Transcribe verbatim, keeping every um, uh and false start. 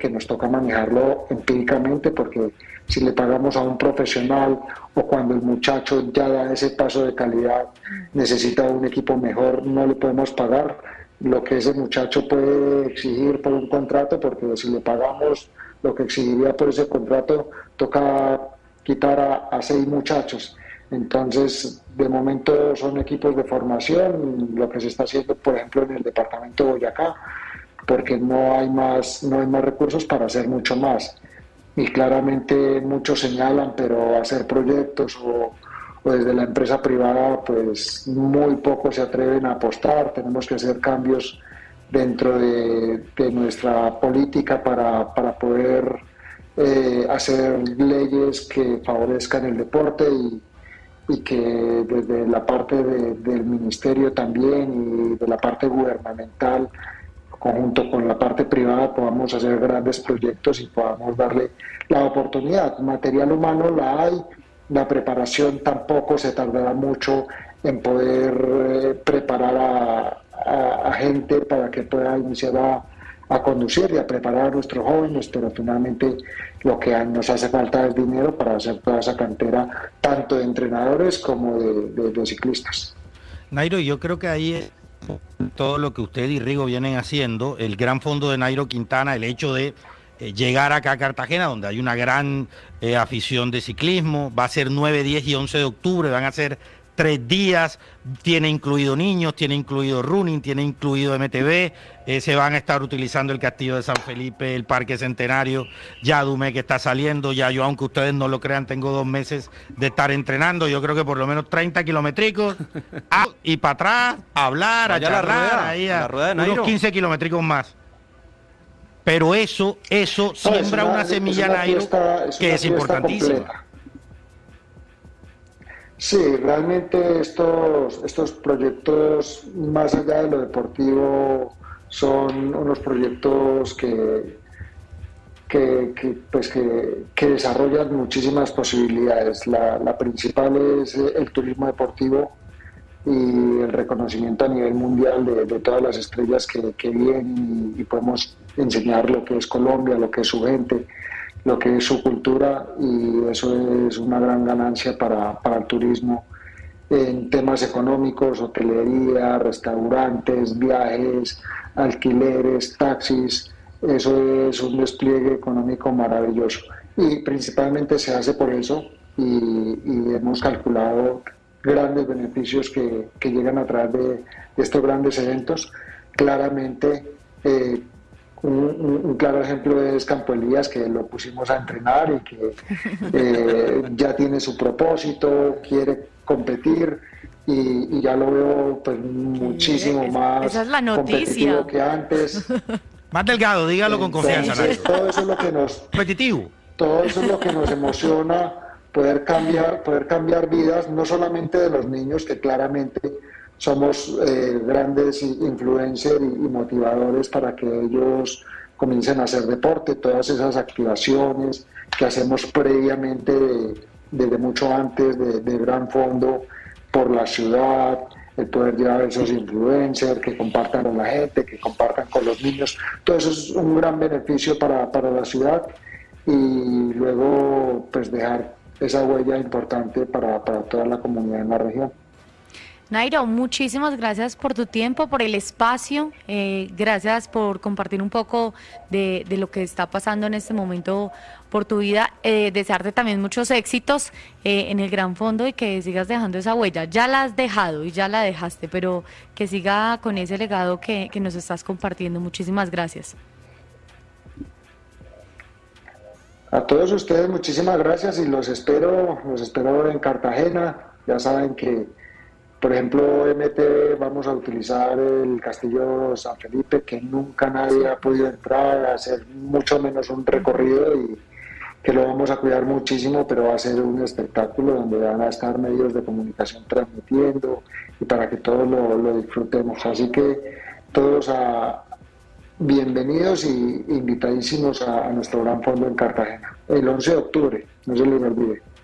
que nos toca manejarlo empíricamente, porque si le pagamos a un profesional o cuando el muchacho ya da ese paso de calidad, necesita un equipo mejor, no le podemos pagar lo que ese muchacho puede exigir por un contrato, porque si le pagamos lo que exigiría por ese contrato, toca quitar a, a seis muchachos. Entonces, de momento son equipos de formación, lo que se está haciendo, por ejemplo, en el departamento de Boyacá, porque no hay más, no hay más recursos para hacer mucho más. Y claramente muchos señalan, pero hacer proyectos o, o desde la empresa privada, pues muy pocos se atreven a apostar. Tenemos que hacer cambios dentro de, de nuestra política para, para poder eh, hacer leyes que favorezcan el deporte y, y que desde la parte de, del ministerio también y de la parte gubernamental, conjunto con la parte privada, podamos hacer grandes proyectos y podamos darle la oportunidad. Material humano la hay, la preparación tampoco se tardará mucho en poder eh, preparar a, a, a gente para que pueda iniciar a, a conducir y a preparar a nuestros jóvenes, pero finalmente lo que nos hace falta es dinero para hacer toda esa cantera, tanto de entrenadores como de, de, de ciclistas. Nairo, yo creo que ahí es todo lo que usted y Rigo vienen haciendo, el gran fondo de Nairo Quintana, el hecho de eh, llegar acá a Cartagena, donde hay una gran eh, afición de ciclismo, va a ser nueve, diez y once de octubre, van a ser tres días, tiene incluido niños, tiene incluido running, tiene incluido M T B, eh, se van a estar utilizando el Castillo de San Felipe, el Parque Centenario, ya Dumé que está saliendo, ya yo, aunque ustedes no lo crean, tengo dos meses de estar entrenando, yo creo que por lo menos treinta kilométricos y para atrás, a hablar, a charlar, ahí a unos quince kilométricos más. Pero eso, eso siembra no, una, una semilla, es una Nairo, fiesta, es que es importantísima. Completa. Sí, realmente estos, estos proyectos, más allá de lo deportivo, son unos proyectos que, que, que, pues que, que desarrollan muchísimas posibilidades. La, la principal es el turismo deportivo y el reconocimiento a nivel mundial de, de todas las estrellas que, que vienen y, y podemos enseñar lo que es Colombia, lo que es su gente, lo que es su cultura, y eso es una gran ganancia para, para el turismo en temas económicos, hotelería, restaurantes, viajes, alquileres, taxis. Eso es un despliegue económico maravilloso y principalmente se hace por eso, y, y hemos calculado grandes beneficios que, que llegan a través de, de estos grandes eventos. Claramente eh, Un, un, un claro ejemplo es Campo Elías, que lo pusimos a entrenar y que eh, ya tiene su propósito, quiere competir y, y ya lo veo pues muchísimo es, más esa es la competitivo que antes. Más delgado, dígalo con confianza. Entonces, todo eso es lo que nos competitivo. Todo eso es lo que nos emociona, poder cambiar, poder cambiar vidas, no solamente de los niños, que claramente somos eh, grandes influencers y, y motivadores para que ellos comiencen a hacer deporte, todas esas activaciones que hacemos previamente de, desde mucho antes de, de Gran Fondo por la ciudad, el poder llevar a esos influencers que compartan con la gente, que compartan con los niños, todo eso es un gran beneficio para, para la ciudad, y luego pues dejar esa huella importante para, para toda la comunidad en la región. Nairo, muchísimas gracias por tu tiempo, por el espacio, eh, gracias por compartir un poco de, de lo que está pasando en este momento por tu vida, eh, desearte también muchos éxitos eh, en el Gran Fondo y que sigas dejando esa huella. Ya la has dejado y ya la dejaste, pero que siga con ese legado que, que nos estás compartiendo. Muchísimas gracias. A todos ustedes muchísimas gracias y los espero, los espero en Cartagena. Ya saben que, por ejemplo, M T B vamos a utilizar el Castillo San Felipe, que nunca nadie ha podido entrar, a hacer mucho menos un recorrido, y que lo vamos a cuidar muchísimo, pero va a ser un espectáculo donde van a estar medios de comunicación transmitiendo y para que todos lo, lo disfrutemos. Así que todos a, bienvenidos y invitadísimos a, a nuestro Gran Fondo en Cartagena, el once de octubre, no se les olvide.